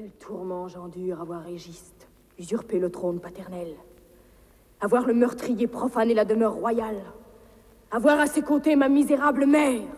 Quel tourment j'endure à voir Régiste usurper le trône paternel, à voir le meurtrier profaner la demeure royale, à voir à ses côtés ma misérable mère.